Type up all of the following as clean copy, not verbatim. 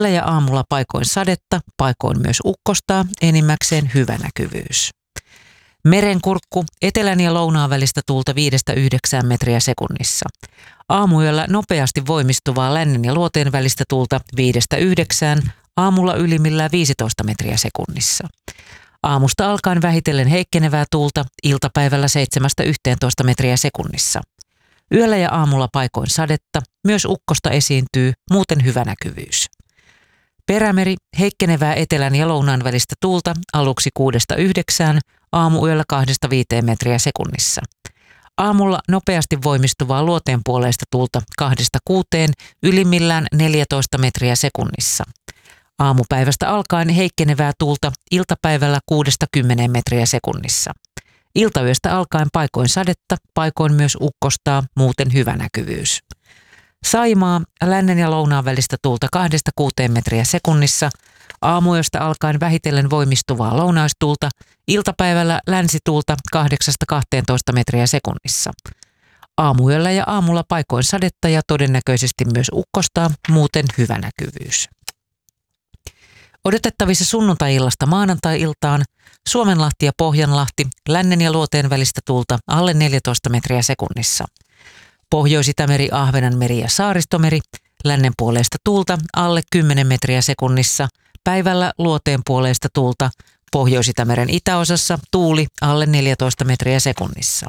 Ja aamulla paikoin sadetta, paikoin myös ukkostaa, enimmäkseen hyvä näkyvyys. Merenkurkku, etelän ja lounaan välistä tuulta 5-9 metriä sekunnissa. Aamuyöllä nopeasti voimistuvaa lännen ja luoteen välistä tuulta 5-9, aamulla ylimmillään 15 metriä sekunnissa. Aamusta alkaen vähitellen heikkenevää tuulta, iltapäivällä 7-11 metriä sekunnissa. Yöllä ja aamulla paikoin sadetta, myös ukkosta esiintyy, muuten hyvä näkyvyys. Perämeri, heikkenevää etelän ja lounaan välistä tuulta, aluksi 6-9, aamuyöllä 2-5 metriä sekunnissa. Aamulla nopeasti voimistuvaa luoteen puoleista tuulta 2-6, ylimmillään 14 metriä sekunnissa. Aamupäivästä alkaen heikkenevää tuulta, iltapäivällä 6-10 metriä sekunnissa. Iltayöstä alkaen paikoin sadetta, paikoin myös ukkostaa, muuten hyvä näkyvyys. Saimaa, lännen ja lounaan välistä tuulta 2-6 metriä sekunnissa, aamuyöstä alkaen vähitellen voimistuvaa lounaistuulta, iltapäivällä länsituulta 8-12 metriä sekunnissa. Aamuyöllä ja aamulla paikoin sadetta ja todennäköisesti myös ukkostaa, muuten hyvä näkyvyys. Odotettavissa sunnuntai-illasta maanantai-iltaan Suomenlahti ja Pohjanlahti, lännen ja luoteen välistä tuulta alle 14 metriä sekunnissa. Pohjois-Itämeri, Ahvenanmeri ja Saaristomeri, lännen puoleista tuulta alle 10 metriä sekunnissa, päivällä luoteen puoleista tuulta, Pohjois-Itämeren itäosassa tuuli alle 14 metriä sekunnissa.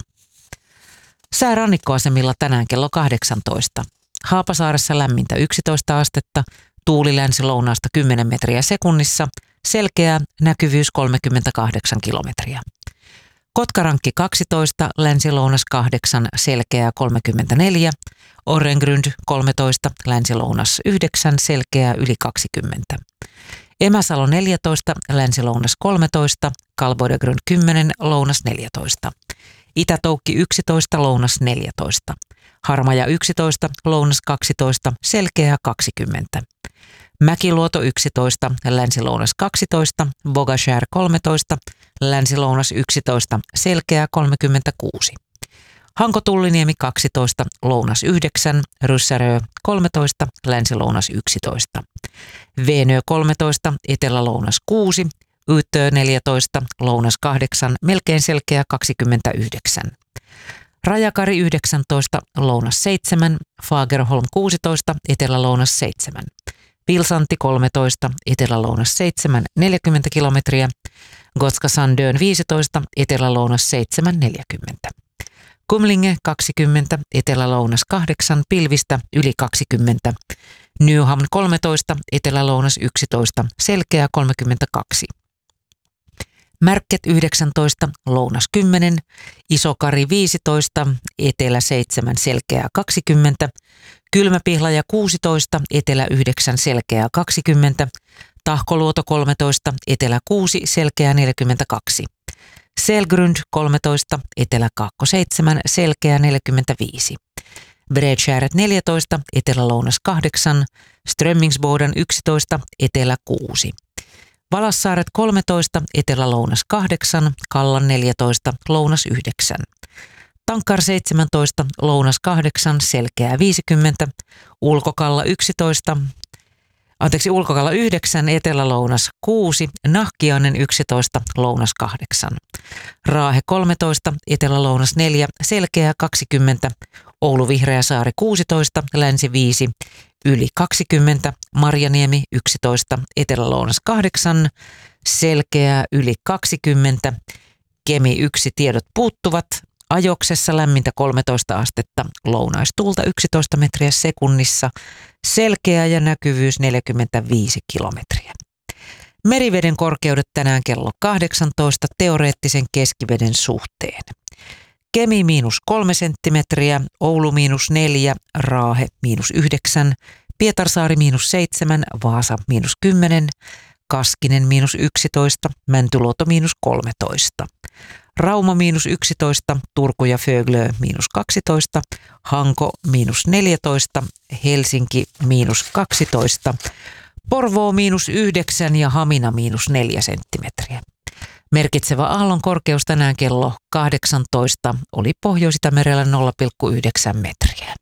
Sää rannikkoasemilla tänään kello 18. Haapasaaressa lämmintä 11 astetta, tuuli länsi-lounaasta 10 metriä sekunnissa, selkeä näkyvyys 38 kilometriä. Kotkarankki 12, länsi-lounas 8, selkeää 34, Orrengrund 13, länsi-lounas 9, selkeää yli 20. Emäsalo 14, länsi-lounas 13, Kalvoidegrund 10, lounas 14. Itätoukki 11, lounas 14. Harmaja 11, lounas 12, selkeää 20. Mäkiluoto 11, länsi-lounas 12, Bogashär 13, länsi-lounas 11, selkeää 36. Hanko-Tulliniemi 12, lounas 9, Ryssärö 13, länsi-lounas 11. Veenö 13, etelä-lounas 6, Ytö 14, lounas 8, melkein selkeä 29. Rajakari 19, lounas 7, Fagerholm 16, etelä-lounas 7. Pilsanti 13, etelä-lounas 7, 40 kilometriä. Gotska Sandön 15, etelä-lounas 7, 40. Kumlinge 20, etelä-lounas 8, pilvistä yli 20. Nyhamn 13, etelä-lounas 11, selkeä 32. Märket 19, lounas 10, Isokari 15, etelä 7, selkeä 20, Kylmäpihlaja 16, etelä 9, selkeä 20, Tahkoluoto 13, etelä 6, selkeä 42, Selgrund 13, etelä 7, selkeä 45, Bredskäret 14, etelä-lounas 8, Strömmingsboden 11, etelä 6. Valassaaret 13, etelä-lounas 8, Kallan 14, lounas 9. Tankkar 17, lounas 8, selkeää 50, Ulkokalla 9, etelä-lounas 6, Nahkiainen 11, lounas 8. Raahe 13, etelä-lounas 4, selkeää 20, Oulu Vihreäsaari 16, länsi 5, yli 20, Marjaniemi 11, etelä-lounas 8, selkeää yli 20, Kemi 1, tiedot puuttuvat, Ajoksessa lämmintä 13 astetta, lounaistuulta 11 metriä sekunnissa, selkeä ja näkyvyys 45 kilometriä. Meriveden korkeudet tänään kello 18 teoreettisen keskiveden suhteen. Kemi -3 senttimetriä, Oulu -4, Raahe -9, Pietarsaari -7, Vaasa -10, Kaskinen -11, Mäntyluoto -13. Rauma -11, Turku ja Föglö -12, Hanko -14, Helsinki -12, Porvoo -9 ja Hamina -4 senttimetriä. Merkitsevä aallon korkeus tänään kello 18 oli Pohjois-Itämerellä 0,9 metriä.